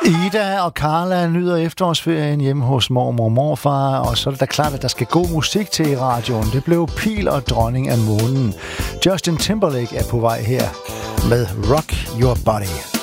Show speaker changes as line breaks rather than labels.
Ida og Carla nyder efterårsferien hjemme hos mormor og morfar, og så er det da klart, at der skal god musik til i radioen. Det blev Pil og Dronning af Månen. Justin Timberlake er på vej her med Rock Your Body.